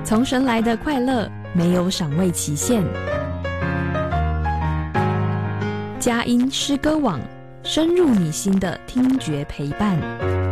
从神来的快乐没有赏味期限。佳音诗歌网，深入你心的听觉陪伴。